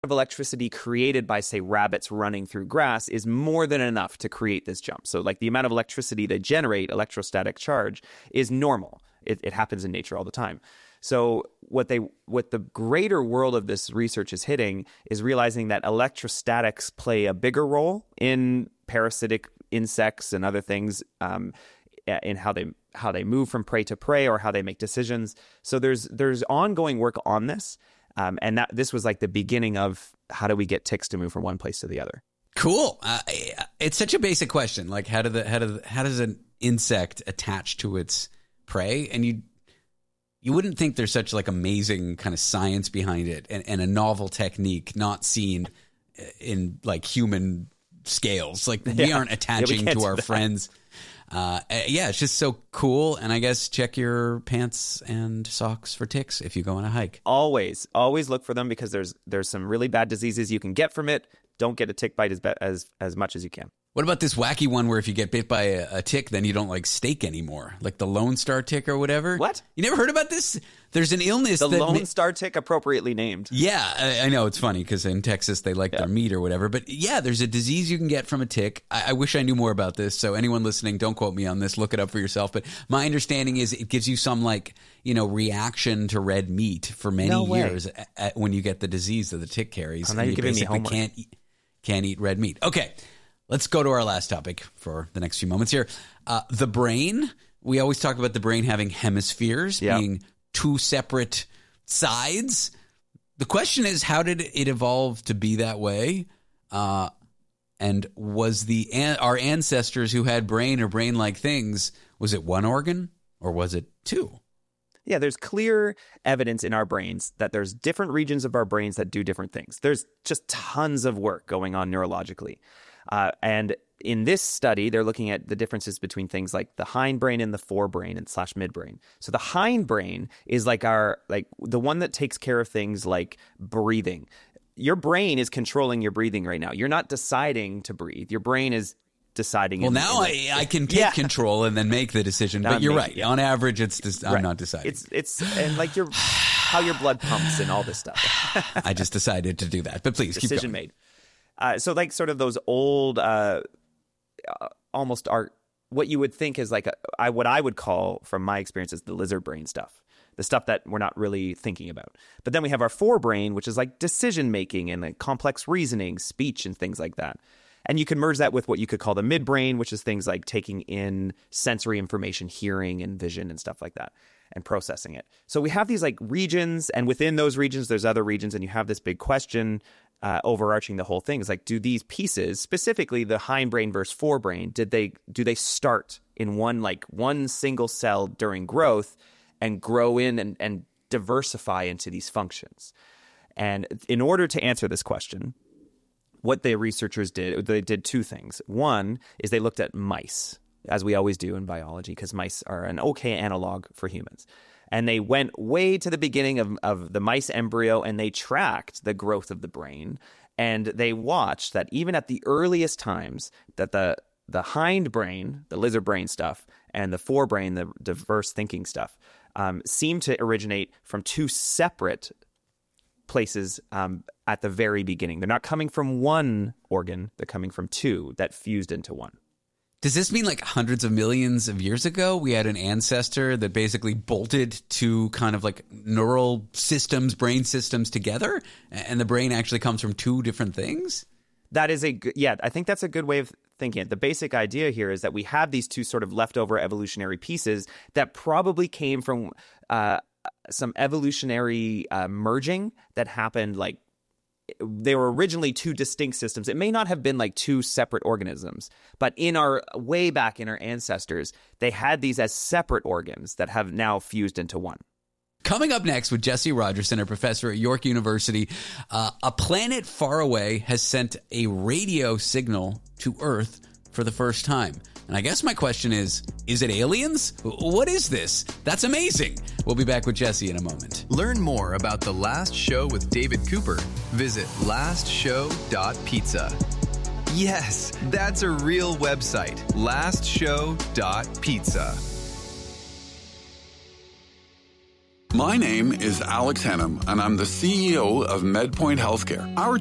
of electricity created by, say, rabbits running through grass is more than enough to create this jump. So like the amount of electricity to generate electrostatic charge is normal. It happens in nature all the time. So what the greater world of this research is hitting is realizing that electrostatics play a bigger role in parasitic insects and other things, in how they move from prey to prey or how they make decisions. So there's ongoing work on this, and this was like the beginning of how do we get ticks to move from one place to the other. Cool. It's such a basic question. Like how does an insect attach to its prey? And you wouldn't think there's such like amazing kind of science behind it and a novel technique not seen in like human scales. Like we aren't attaching to our friends. It's just so cool. And I guess check your pants and socks for ticks if you go on a hike. Always look for them, because there's some really bad diseases you can get from it. Don't get a tick bite as much as you can. What about this wacky one where if you get bit by a tick, then you don't like steak anymore? Like the Lone Star tick or whatever? What? You never heard about this? There's an illness. The Lone Star tick, appropriately named. Yeah, I know. It's funny because in Texas they like their meat or whatever. But yeah, there's a disease you can get from a tick. I wish I knew more about this. So anyone listening, don't quote me on this. Look it up for yourself. But my understanding is it gives you some like, reaction to red meat for many years when you get the disease that the tick carries. Now you're giving me homework. Can't eat red meat. Okay. Let's go to our last topic for the next few moments here. The brain. We always talk about the brain having hemispheres, being two separate sides. The question is, how did it evolve to be that way? And was our ancestors who had brain or brain-like things, was it one organ or was it two? Yeah, there's clear evidence in our brains that there's different regions of our brains that do different things. There's just tons of work going on neurologically. And in this study, they're looking at the differences between things like the hindbrain and the forebrain and / midbrain. So the hindbrain is like the one that takes care of things like breathing. Your brain is controlling your breathing right now. You're not deciding to breathe. Your brain is deciding. Well, now I can take control and then make the decision. But you're right. On average, I'm not deciding. It's and like how your blood pumps and all this stuff. I just decided to do that. But please keep going. Decision made. So like sort of those old, almost what you would think is like what I would call, from my experience, is the lizard brain stuff, the stuff that we're not really thinking about. But then we have our forebrain, which is like decision making and like complex reasoning, speech and things like that. And you can merge that with what you could call the midbrain, which is things like taking in sensory information, hearing and vision and stuff like that, and processing it. So we have these like regions, and within those regions, there's other regions, and you have this big question overarching the whole thing. Is like, do these pieces, specifically the hindbrain versus forebrain, do they start in one single cell during growth and grow in and diversify into these functions? And in order to answer this question, what the researchers did, they did two things. One is they looked at mice, as we always do in biology, because mice are an okay analog for humans. And they went way to the beginning of the mice embryo, and they tracked the growth of the brain. And they watched that even at the earliest times, that the hindbrain, the lizard brain stuff, and the forebrain, the diverse thinking stuff, seemed to originate from two separate places at the very beginning. They're not coming from one organ, they're coming from two that fused into one. Does this mean like hundreds of millions of years ago, we had an ancestor that basically bolted two kind of like neural systems, brain systems together, and the brain actually comes from two different things? That is I think that's a good way of thinking it. The basic idea here is that we have these two sort of leftover evolutionary pieces that probably came from some evolutionary merging that happened. Like, they were originally two distinct systems. It may not have been like two separate organisms, but way back in our ancestors, they had these as separate organs that have now fused into one. Coming up next with Jesse Rogerson, a professor at York University, a planet far away has sent a radio signal to Earth for the first time. And I guess my question is it aliens? What is this? That's amazing. We'll be back with Jesse in a moment. Learn more about The Last Show with David Cooper. Visit lastshow.pizza. Yes, that's a real website. lastshow.pizza. My name is Alex Hennam, and I'm the CEO of MedPoint Healthcare. Our